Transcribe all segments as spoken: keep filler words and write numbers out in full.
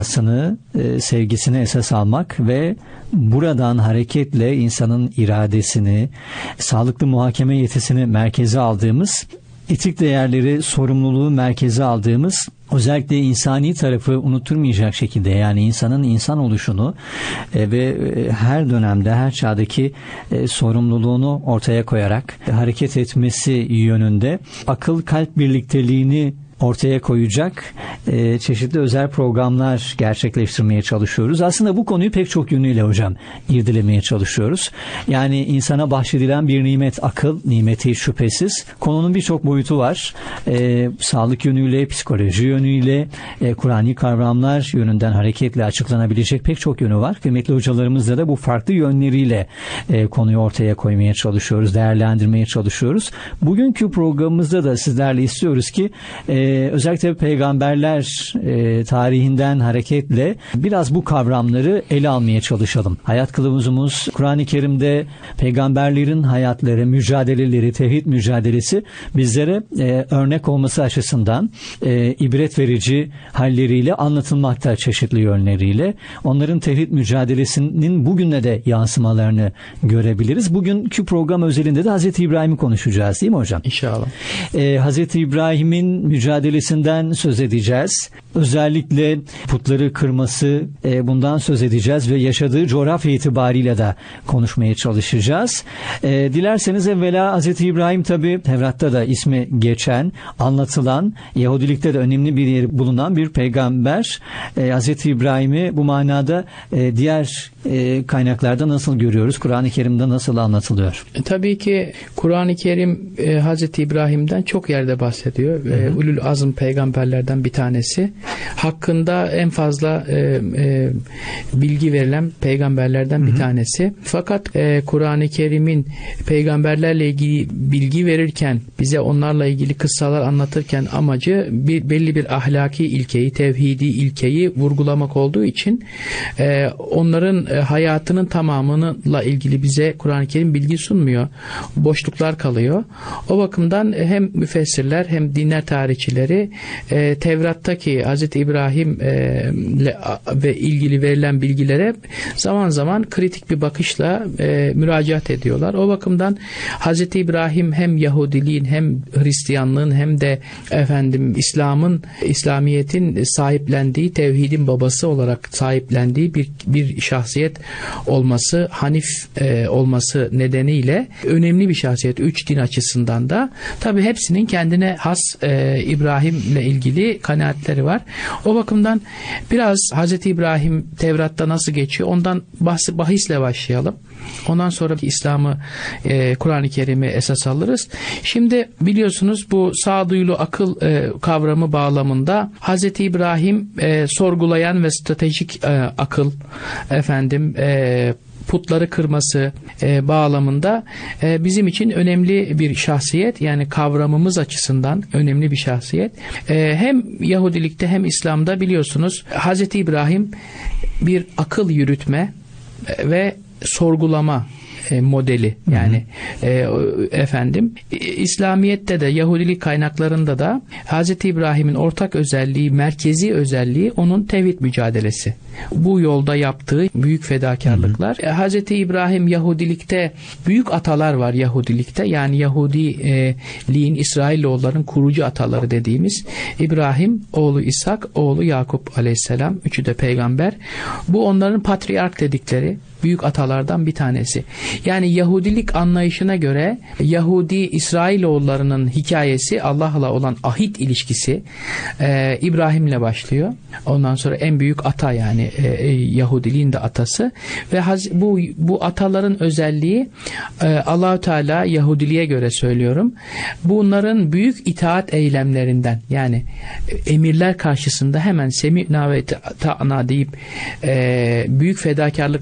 e, sevgisini esas almak ve buradan hareketle insanın iradesini, sağlıklı muhakeme yetisini merkeze aldığımız, etik değerleri, sorumluluğu merkeze aldığımız, özellikle insani tarafı unutturmayacak şekilde, yani insanın insan oluşunu e, ve e, her dönemde, her çağdaki e, sorumluluğunu ortaya koyarak e, hareket etmesi yönünde akıl kalp birlikteliğini ortaya koyacak e, çeşitli özel programlar gerçekleştirmeye çalışıyoruz. Aslında bu konuyu pek çok yönüyle hocam irdelemeye çalışıyoruz. Yani insana bahşedilen bir nimet akıl, nimeti şüphesiz. Konunun birçok boyutu var. E, sağlık yönüyle, psikoloji yönüyle, e, Kur'ani kavramlar yönünden hareketle açıklanabilecek pek çok yönü var. Kıymetli hocalarımızla da bu farklı yönleriyle e, konuyu ortaya koymaya çalışıyoruz, değerlendirmeye çalışıyoruz. Bugünkü programımızda da sizlerle istiyoruz ki e, Ee, özellikle peygamberler e, tarihinden hareketle biraz bu kavramları ele almaya çalışalım. Hayat kılavuzumuz Kur'an-ı Kerim'de peygamberlerin hayatları, mücadeleleri, tevhid mücadelesi bizlere e, örnek olması açısından e, ibret verici halleriyle anlatılmakta, çeşitli yönleriyle. Onların tevhid mücadelesinin bugüne de yansımalarını görebiliriz. Bugünkü program özelinde de Hazreti İbrahim'i konuşacağız, değil mi hocam? İnşallah. E, Hazreti İbrahim'in mücadelesi mücadelesinden söz edeceğiz. Özellikle putları kırması, e, bundan söz edeceğiz ve yaşadığı coğrafya itibariyle de konuşmaya çalışacağız. E, dilerseniz evvela Hazreti İbrahim, tabi Tevrat'ta da ismi geçen, anlatılan, Yahudilikte de önemli bir yeri bulunan bir peygamber. E, Hazreti İbrahim'i bu manada e, diğer e, kaynaklarda nasıl görüyoruz? Kur'an-ı Kerim'de nasıl anlatılıyor? E, tabii ki Kur'an-ı Kerim e, Hazreti İbrahim'den çok yerde bahsediyor. E, Ulul Azm peygamberlerden bir tanesi. Hakkında en fazla e, e, bilgi verilen peygamberlerden hı hı. bir tanesi. Fakat e, Kur'an-ı Kerim'in peygamberlerle ilgili bilgi verirken, bize onlarla ilgili kıssalar anlatırken amacı bir, belli bir ahlaki ilkeyi, tevhidi ilkeyi vurgulamak olduğu için e, onların e, hayatının tamamıyla ilgili bize Kur'an-ı Kerim bilgi sunmuyor. Boşluklar kalıyor. O bakımdan hem müfessirler hem dinler tarihçileri e, Tevrat'taki Hazreti İbrahim e, le, ve ilgili verilen bilgilere zaman zaman kritik bir bakışla e, müracaat ediyorlar. O bakımdan Hazreti İbrahim hem Yahudiliğin hem Hristiyanlığın hem de efendim İslam'ın, İslamiyet'in sahiplendiği, tevhidin babası olarak sahiplendiği bir bir şahsiyet olması, Hanif e, olması nedeniyle önemli bir şahsiyet. Üç din açısından da tabii hepsinin kendine has e, İbrahim'le ilgili kanaatleri var. O bakımdan biraz Hazreti İbrahim Tevrat'ta nasıl geçiyor, ondan bahs- bahisle başlayalım. Ondan sonra İslam'ı, e, Kur'an-ı Kerim'i esas alırız. Şimdi biliyorsunuz bu sağduyulu akıl e, kavramı bağlamında Hazreti İbrahim e, sorgulayan ve stratejik e, akıl, efendim e, putları kırması e, bağlamında e, bizim için önemli bir şahsiyet, yani kavramımız açısından önemli bir şahsiyet. E, hem Yahudilikte hem İslam'da biliyorsunuz Hazreti İbrahim bir akıl yürütme e, ve sorgulama e, modeli, yani e, efendim İslamiyet'te de Yahudilik kaynaklarında da Hazreti İbrahim'in ortak özelliği, merkezi özelliği onun tevhid mücadelesi. Bu yolda yaptığı büyük fedakarlıklar. Hı hı. Hazreti İbrahim Yahudilikte büyük atalar var Yahudilikte. Yani Yahudiliğin, İsrailoğulların kurucu ataları dediğimiz İbrahim, oğlu İshak, oğlu Yakup aleyhisselam. Üçü de peygamber. Bu onların patriark dedikleri büyük atalardan bir tanesi. Yani Yahudilik anlayışına göre Yahudi İsrailoğullarının hikayesi, Allah'la olan ahit ilişkisi e, İbrahim'le başlıyor. Ondan sonra en büyük ata, yani e, Yahudiliğin de atası ve haz, bu bu ataların özelliği e, Allah-u Teala Yahudiliğe göre söylüyorum. Bunların büyük itaat eylemlerinden, yani e, emirler karşısında hemen semi'na ve ta'na deyip e, büyük fedakarlıklar yapması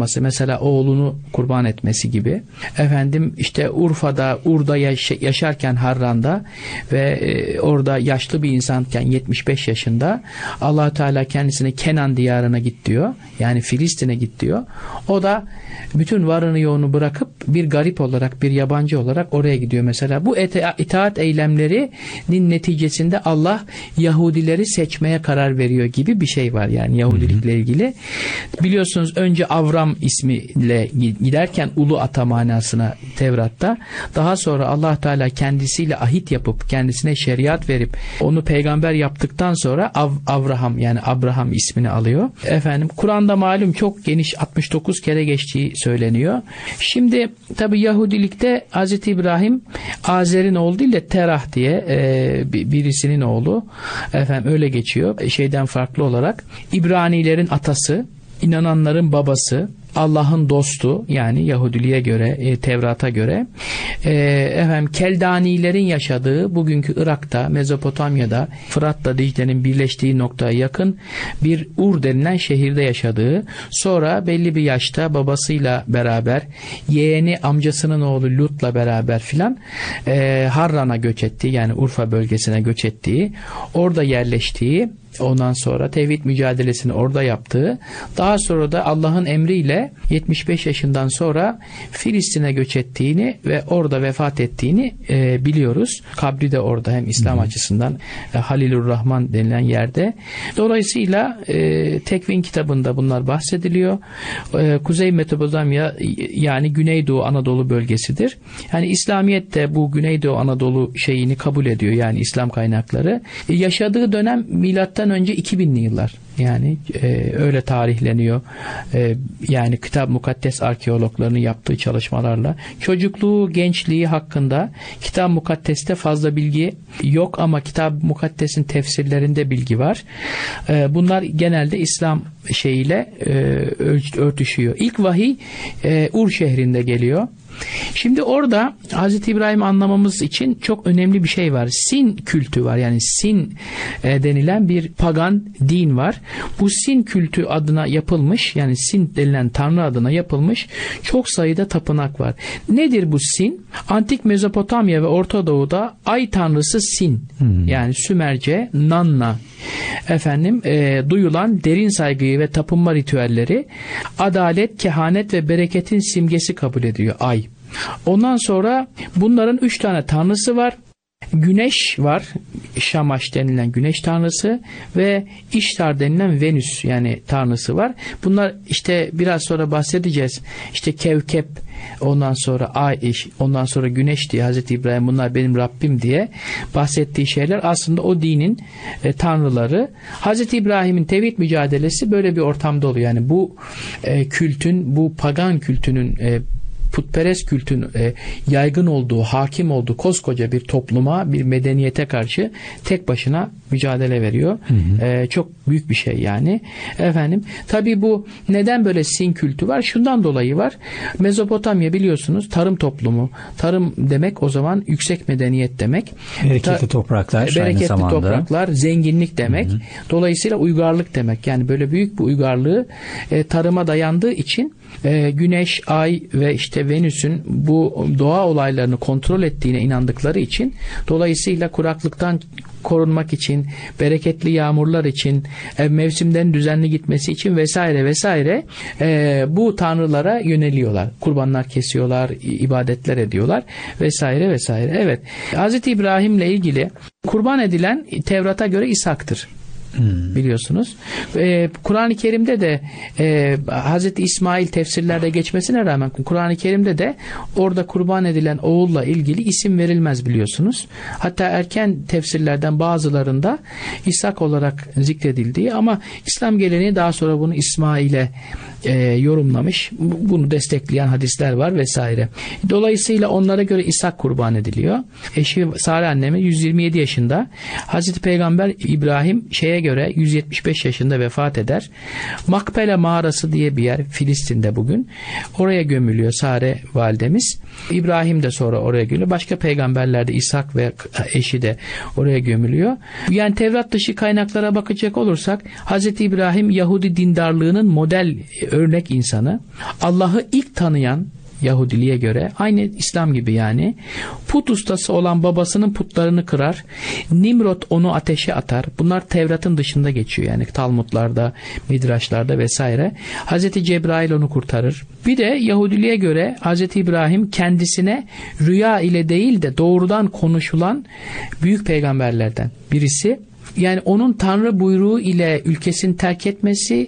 yapması, mesela oğlunu kurban etmesi gibi. Efendim işte Urfa'da, Ur'da yaş- yaşarken Harran'da ve e, orada yaşlı bir insanken yetmiş beş yaşında Allah Teala kendisine Kenan diyarına git diyor. Yani Filistin'e git diyor. O da bütün varını yoğunu bırakıp bir garip olarak, bir yabancı olarak oraya gidiyor mesela. Bu ita- itaat eylemlerinin neticesinde Allah Yahudileri seçmeye karar veriyor gibi bir şey var yani Yahudilikle ilgili. Biliyorsunuz önce Avram ismiyle giderken ulu ata manasına Tevrat'ta, daha sonra Allah Teala kendisiyle ahit yapıp kendisine şeriat verip onu peygamber yaptıktan sonra Av- Avraham yani Abraham ismini alıyor. Efendim Kur'an'da malum çok geniş altmış dokuz kere geçtiği söyleniyor. Şimdi tabi Yahudilikte Hazreti İbrahim Azer'in oğlu değil de Terah diye e, birisinin oğlu. Efendim öyle geçiyor. Şeyden farklı olarak İbranilerin atası, inananların babası, Allah'ın dostu yani Yahudiliğe göre, e, Tevrat'a göre e, efendim Keldanilerin yaşadığı bugünkü Irak'ta, Mezopotamya'da Fırat'la Dicle'nin birleştiği noktaya yakın bir Ur denilen şehirde yaşadığı, sonra belli bir yaşta babasıyla beraber, yeğeni amcasının oğlu Lut'la beraber filan e, Harran'a göç ettiği, yani Urfa bölgesine göç ettiği, orada yerleştiği, ondan sonra tevhid mücadelesini orada yaptığı, daha sonra da Allah'ın emriyle yetmiş beş yaşından sonra Filistin'e göç ettiğini ve orada vefat ettiğini e, biliyoruz. Kabri de orada, hem İslam hmm. açısından e, Halilur Rahman denilen yerde. Dolayısıyla e, Tekvin kitabında bunlar bahsediliyor. E, Kuzey Mezopotamya yani Güneydoğu Anadolu bölgesidir. Yani İslamiyet de bu Güneydoğu Anadolu şeyini kabul ediyor, yani İslam kaynakları. E, yaşadığı dönem milattan önce iki binli yıllar. Yani e, öyle tarihleniyor. E, yani kitap mukaddes arkeologlarının yaptığı çalışmalarla. Çocukluğu, gençliği hakkında kitap mukaddeste fazla bilgi yok ama kitap mukaddesin tefsirlerinde bilgi var. E, bunlar genelde İslam şeyiyle e, örtüşüyor. İlk vahiy e, Ur şehrinde geliyor. Şimdi orada Hazreti İbrahim anlamamız için çok önemli bir şey var. Sin kültü var. Yani Sin e, denilen bir pagan din var. Bu Sin kültü adına yapılmış, yani Sin denilen tanrı adına yapılmış çok sayıda tapınak var. Nedir bu Sin? Antik Mezopotamya ve Orta Doğu'da ay tanrısı Sin, hmm. yani Sümerce Nanna efendim e, duyulan derin saygıyı ve tapınma ritüelleri, adalet, kehanet ve bereketin simgesi kabul ediyor ay. Ondan sonra bunların üç tane tanrısı var. Güneş var, Şamaş denilen güneş tanrısı ve İştar denilen Venüs yani tanrısı var. Bunlar işte biraz sonra bahsedeceğiz. İşte Kevkep, ondan sonra ay, ondan sonra güneş diye Hazreti İbrahim bunlar benim Rabbim diye bahsettiği şeyler aslında o dinin e, tanrıları. Hazreti İbrahim'in tevhid mücadelesi böyle bir ortamda oluyor. Yani bu e, kültün, bu pagan kültünün e, putperest kültün e, yaygın olduğu, hakim olduğu koskoca bir topluma, bir medeniyete karşı tek başına mücadele veriyor. Hı hı. E, çok büyük bir şey yani. Efendim, tabii bu neden böyle Sin kültü var? Şundan dolayı var. Mezopotamya biliyorsunuz tarım toplumu. Tarım demek o zaman yüksek medeniyet demek. Bereketli Ta- topraklar. Bereketli aynı zamanda. topraklar, zenginlik demek. Hı hı. Dolayısıyla uygarlık demek. Yani böyle büyük bir uygarlığı e, tarıma dayandığı için e, Güneş, Ay ve işte Venüs'ün bu doğa olaylarını kontrol ettiğine inandıkları için, dolayısıyla kuraklıktan korunmak için, bereketli yağmurlar için, e, mevsimden düzenli gitmesi için vesaire vesaire e, bu tanrılara yöneliyorlar. Kurbanlar kesiyorlar, ibadetler ediyorlar vesaire vesaire. Evet. Hazreti İbrahim'le ilgili kurban edilen Tevrat'a göre İshak'tır. Hmm. Biliyorsunuz. Ee, Kur'an-ı Kerim'de de e, Hazreti İsmail tefsirlerde geçmesine rağmen Kur'an-ı Kerim'de de orada kurban edilen oğulla ilgili isim verilmez biliyorsunuz. Hatta erken tefsirlerden bazılarında İshak olarak zikredildiği, ama İslam geleneği daha sonra bunu İsmail'e e, yorumlamış. Bunu destekleyen hadisler var vesaire. Dolayısıyla onlara göre İshak kurban ediliyor. Eşi Sare annemi yüz yirmi yedi yaşında. Hazreti Peygamber İbrahim şeye göre yüz yetmiş beş yaşında vefat eder. Makpele mağarası diye bir yer Filistin'de bugün. Oraya gömülüyor Sare validemiz. İbrahim de sonra oraya gömülüyor. Başka peygamberler de İshak ve eşi de oraya gömülüyor. Yani Tevrat dışı kaynaklara bakacak olursak Hazreti İbrahim Yahudi dindarlığının model örnek insanı. Allah'ı ilk tanıyan, Yahudiliğe göre aynı İslam gibi yani, put ustası olan babasının putlarını kırar, Nimrod onu ateşe atar. Bunlar Tevrat'ın dışında geçiyor yani Talmudlarda, Midraşlarda vesaire. Hazreti Cebrail onu kurtarır. Bir de Yahudiliğe göre Hazreti İbrahim kendisine rüya ile değil de doğrudan konuşulan büyük peygamberlerden birisi. Yani onun Tanrı buyruğu ile ülkesini terk etmesi